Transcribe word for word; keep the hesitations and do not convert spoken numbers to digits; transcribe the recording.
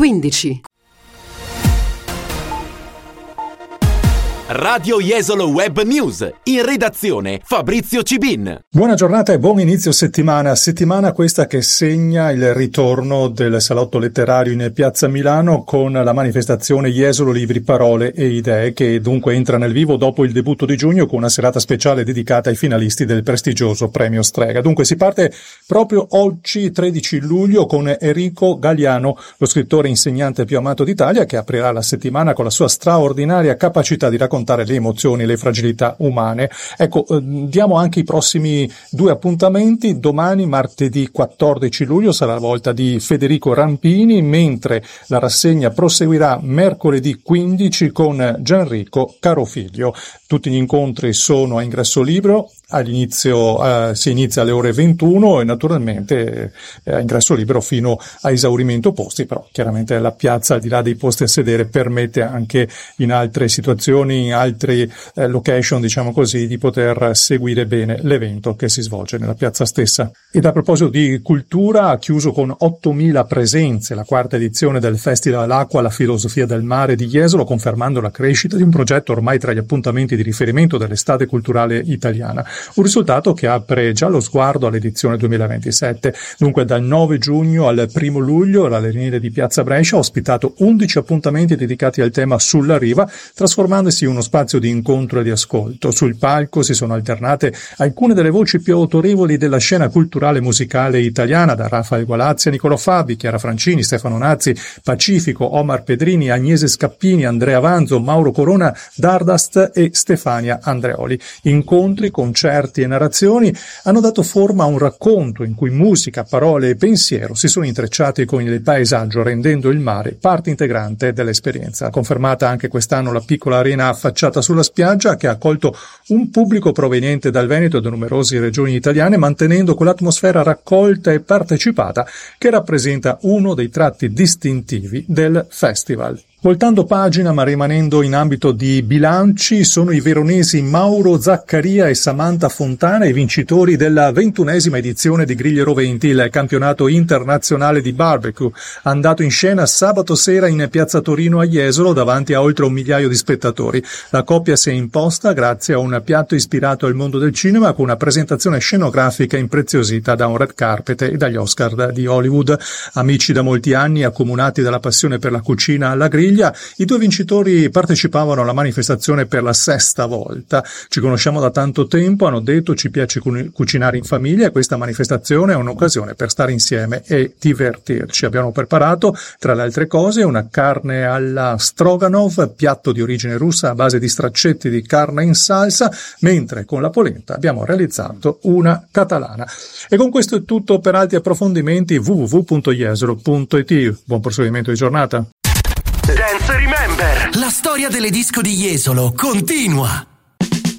quindici. Radio Jesolo Web News, in redazione Fabrizio Cibin. Buona giornata e buon inizio settimana, settimana questa che segna il ritorno del salotto letterario in Piazza Milano con la manifestazione Jesolo Libri, Parole e Idee, che dunque entra nel vivo dopo il debutto di giugno con una serata speciale dedicata ai finalisti del prestigioso premio Strega. Dunque si parte proprio oggi, tredici luglio, con Enrico Galliano, lo scrittore insegnante più amato d'Italia, che aprirà la settimana con la sua straordinaria capacità di raccontare le emozioni e le fragilità umane. Ecco, eh, diamo anche i prossimi due appuntamenti. Domani, martedì quattordici luglio, sarà la volta di Federico Rampini, mentre la rassegna proseguirà mercoledì quindici con Gianrico Carofiglio. Tutti gli incontri sono a ingresso libero, all'inizio eh, si inizia alle ore ventuno e naturalmente eh, a ingresso libero fino a esaurimento posti, però chiaramente la piazza, al di là dei posti a sedere, permette anche in altre situazioni, in altre eh, location, diciamo così, di poter seguire bene l'evento che si svolge nella piazza stessa. Ed a proposito di cultura, ha chiuso con ottomila presenze la quarta edizione del Festival Acqua, la filosofia del mare di Jesolo, confermando la crescita di un progetto ormai tra gli appuntamenti di riferimento dell'estate culturale italiana. Un risultato che apre già lo sguardo all'edizione duemilaventisette. Dunque dal nove giugno al primo luglio l'Arenile di Piazza Brescia ha ospitato undici appuntamenti dedicati al tema Sulla Riva, trasformandosi in uno spazio di incontro e di ascolto. Sul palco si sono alternate alcune delle voci più autorevoli della scena culturale musicale italiana, da Rafael Gualazzi a Nicolò Fabi, Chiara Francini, Stefano Nazzi, Pacifico, Omar Pedrini, Agnese Scappini, Andrea Vanzo, Mauro Corona, Dardast e Stefania Andreoli. Incontri, concerti e narrazioni hanno dato forma a un racconto in cui musica, parole e pensiero si sono intrecciati con il paesaggio, rendendo il mare parte integrante dell'esperienza. Confermata anche quest'anno la piccola arena affacciata sulla spiaggia, che ha accolto un pubblico proveniente dal Veneto e da numerose regioni italiane, mantenendo quell'atmosfera raccolta e partecipata che rappresenta uno dei tratti distintivi del festival. Voltando pagina, ma rimanendo in ambito di bilanci, sono i veronesi Mauro Zaccaria e Samantha Fontana i vincitori della ventunesima edizione di Grigliero venti, il campionato internazionale di barbecue, andato in scena sabato sera in Piazza Torino a Jesolo davanti a oltre un migliaio di spettatori. La coppia si è imposta grazie a un piatto ispirato al mondo del cinema, con una presentazione scenografica impreziosita da un red carpet e dagli Oscar di Hollywood. Amici da molti anni, accomunati dalla passione per la cucina alla griglia, i due vincitori partecipavano alla manifestazione per la sesta volta. Ci conosciamo da tanto tempo, hanno detto, ci piace cucinare in famiglia e questa manifestazione è un'occasione per stare insieme e divertirci. Abbiamo preparato, tra le altre cose, una carne alla Stroganov, piatto di origine russa a base di straccetti di carne in salsa, mentre con la polenta abbiamo realizzato una catalana. E con questo è tutto. Per altri approfondimenti w w w punto jesolo punto i t. Buon proseguimento di giornata. Dance Remember. La storia delle disco di Jesolo continua.